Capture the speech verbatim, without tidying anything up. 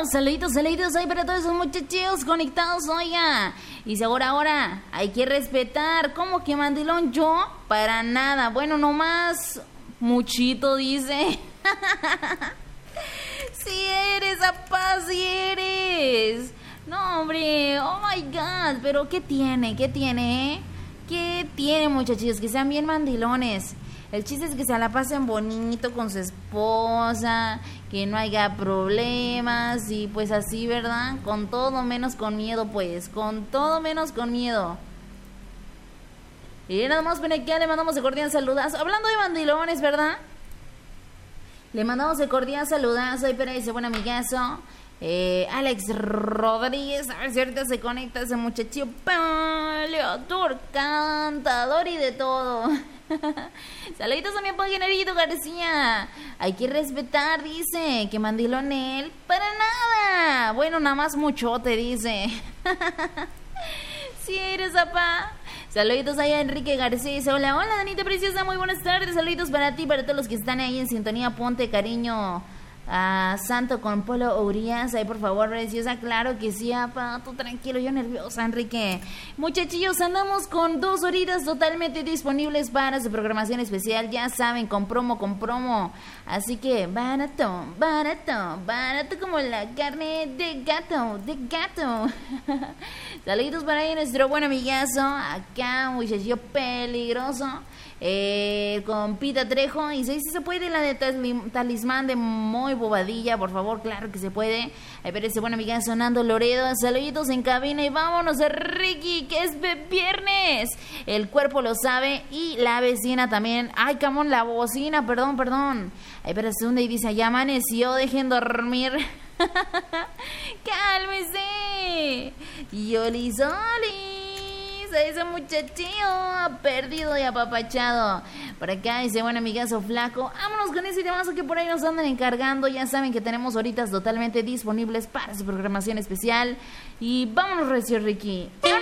saluditos, saluditos ahí para todos esos muchachos conectados, oiga. Y si ahora, ahora, hay que respetar. ¿Cómo que mandilón yo? Para nada. Bueno, nomás muchito, dice. Si eres, apá, si eres. No, hombre, oh my God. Pero ¿qué tiene? ¿Qué tiene, eh? ¿Qué tiene, muchachos? Que sean bien mandilones. El chiste es que se la pasen bonito con su esposa, que no haya problemas y pues así, ¿verdad? Con todo menos con miedo, pues, con todo menos con miedo. Y nada más, Penequia, le mandamos el cordial saludazo. Hablando de mandilones, ¿verdad? Le mandamos el cordial saludazo. Y pero ese buen amigazo, eh, Alex Rodríguez. A ver si ahorita se conecta ese muchachillo peleador, cantador y de todo. Saluditos también para Generito García. Hay que respetar, dice. Que mandilón él. Para nada. Bueno, nada más muchote, dice. Si eres, papá. Saluditos ahí a Enrique García. Dice, hola, hola, Danita preciosa. Muy buenas tardes. Saluditos para ti, para todos los que están ahí en sintonía. Ponte cariño a Santo con Polo Urias, ahí por favor, preciosa. Claro que sí, apa, tú tranquilo, yo nerviosa, Enrique. Muchachillos, andamos con dos horitas totalmente disponibles para su programación especial, ya saben, con promo, con promo. Así que barato, barato, barato como la carne de gato, de gato. Saluditos para ahí nuestro buen amigazo, acá un muchachillo peligroso. Eh, con Pita Trejo. Y si se puede la de Talismán de Muy Bobadilla, por favor, claro que se puede. Ahí ver ese buen amiga sonando Loredo. Saluditos en cabina y vámonos a Ricky, que es viernes. El cuerpo lo sabe y la vecina también. Ay, camón, la bocina, perdón, perdón. Ahí ver segunda y dice, ya amaneció, dejen dormir. Cálmese. Yoli Soli. Ese muchachillo perdido y apapachado. Por acá dice, bueno, amigazo flaco, vámonos con ese temazo que por ahí nos andan encargando. Ya saben que tenemos horitas totalmente disponibles para su programación especial. Y vámonos, recio Ricky.